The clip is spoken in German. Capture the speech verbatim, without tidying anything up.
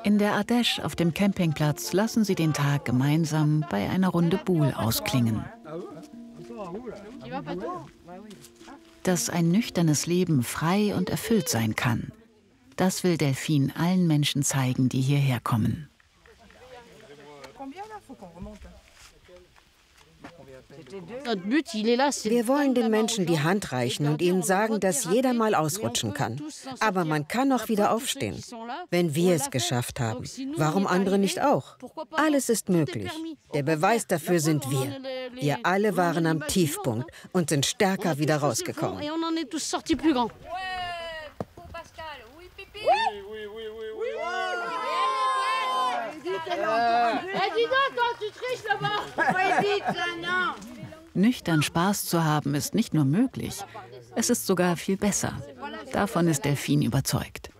In der Ardèche auf dem Campingplatz lassen sie den Tag gemeinsam bei einer Runde Boule ausklingen. Dass ein nüchternes Leben frei und erfüllt sein kann, das will Delphine allen Menschen zeigen, die hierher kommen. Wir wollen den Menschen die Hand reichen und ihnen sagen, dass jeder mal ausrutschen kann. Aber man kann auch wieder aufstehen. Wenn wir es geschafft haben, warum andere nicht auch? Alles ist möglich. Der Beweis dafür sind wir. Wir alle waren am Tiefpunkt und sind stärker wieder rausgekommen. Nüchtern Spaß zu haben ist nicht nur möglich, es ist sogar viel besser. Davon ist Delphine überzeugt.